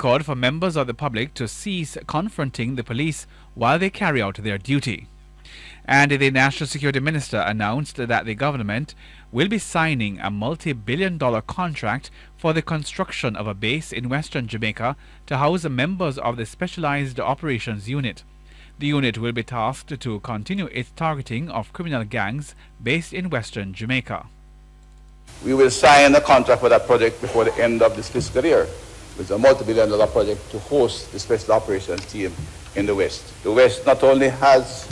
called for members of the public to cease confronting the police while they carry out their duty. And the National Security Minister announced that the government will be signing a multi-billion-dollar contract for the construction of a base in Western Jamaica to house members of the Specialized Operations Unit. The unit will be tasked to continue its targeting of criminal gangs based in Western Jamaica. We will sign a contract for that project before the end of this fiscal year. It's a multi-billion-dollar project to host the Special Operations team in the West. The West not only has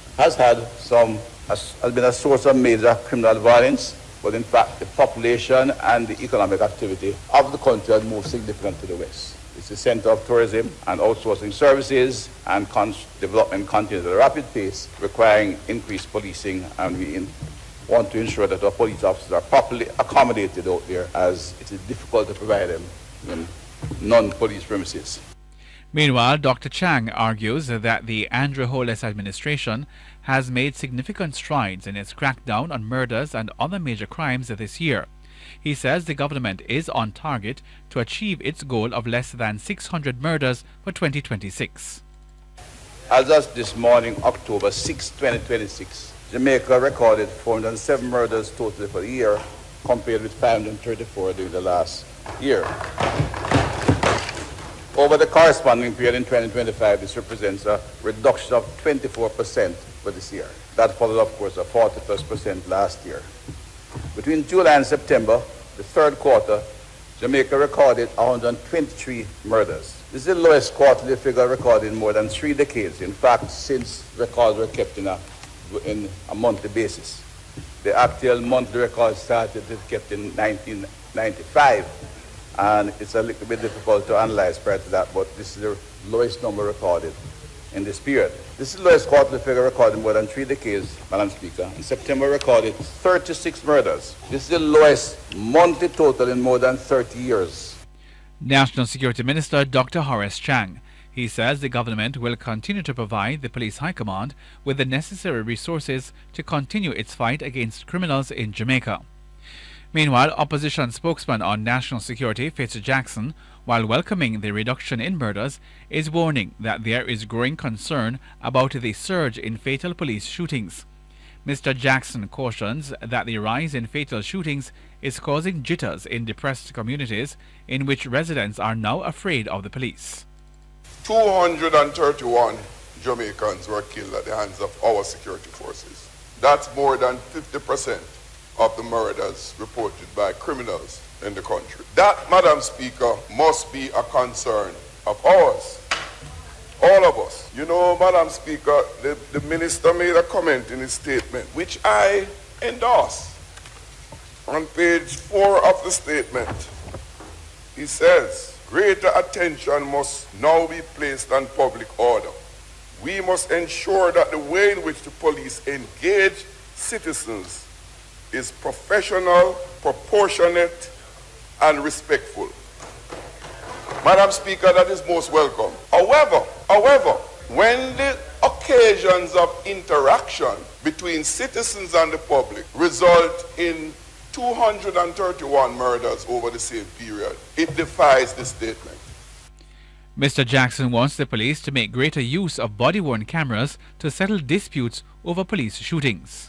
been a source of major criminal violence, but in fact the population and the economic activity of the country has moved significantly to the West. It's the center of tourism and outsourcing services, and development continues at a rapid pace, requiring increased policing, and we want to ensure that our police officers are properly accommodated out there, as it is difficult to provide them in non-police premises. Meanwhile, Dr. Chang argues that the Andrew Holness administration has made significant strides in its crackdown on murders and other major crimes this year. He says the government is on target to achieve its goal of less than 600 murders for 2026. As of this morning, October 6, 2026, Jamaica recorded 407 murders totally for the year, compared with 534 during the last year. Over the corresponding period in 2025, this represents a reduction of 24% for this year. That followed, of course, a 40+% last year. Between July and September, the third quarter, Jamaica recorded 123 murders. This is the lowest quarterly figure recorded in more than 3 decades. In fact, since records were kept in a monthly basis. The actual monthly record started to be kept in 1995, and it's a little bit difficult to analyze prior to that, but this is the lowest number recorded in this period. This is the lowest quarterly figure recorded in more than 3 decades, Madam Speaker. In September, recorded 36 murders. This is the lowest monthly total in more than 30 years. National Security Minister Dr. Horace Chang. He says the government will continue to provide the Police High Command with the necessary resources to continue its fight against criminals in Jamaica. Meanwhile, opposition spokesman on national security, Fitz Jackson, while welcoming the reduction in murders, is warning that there is growing concern about the surge in fatal police shootings. Mr. Jackson cautions that the rise in fatal shootings is causing jitters in depressed communities in which residents are now afraid of the police. 231 Jamaicans were killed at the hands of our security forces. That's more than 50% of the murders reported by criminals in the country. That, Madam Speaker, must be a concern of ours. All of us. You know, Madam Speaker, the minister made a comment in his statement, which I endorse. On page 4 of the statement, he says, greater attention must now be placed on public order. We must ensure that the way in which the police engage citizens is professional, proportionate, and respectful. Madam Speaker, that is most welcome. However, when the occasions of interaction between citizens and the public result in 231 murders over the same period, it defies this statement. Mr. Jackson wants the police to make greater use of body-worn cameras to settle disputes over police shootings.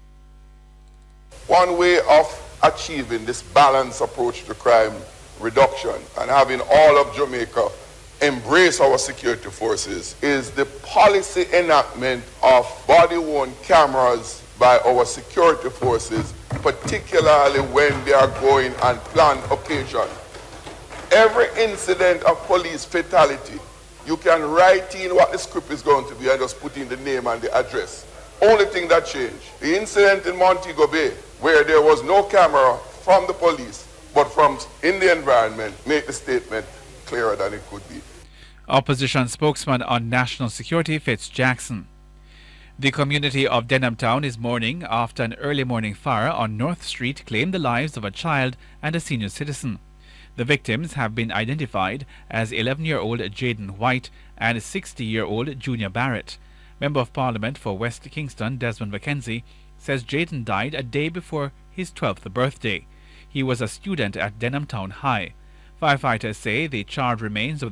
One way of achieving this balanced approach to crime reduction and having all of Jamaica embrace our security forces is the policy enactment of body-worn cameras by our security forces, particularly when they are going on planned occasion. Every incident of police fatality, you can write in what the script is going to be and just put in the name and the address. Only thing that changed, the incident in Montego Bay, where there was no camera from the police, but from in the environment, make the statement clearer than it could be. Opposition spokesman on national security, Fitz Jackson. The community of Denham Town is mourning after an early morning fire on North Street claimed the lives of a child and a senior citizen. The victims have been identified as 11-year-old Jaden White and 60-year-old Junior Barrett. Member of Parliament for West Kingston, Desmond Mackenzie, says Jaden died a day before his 12th birthday. He was a student at Denham Town High. Firefighters say the charred remains of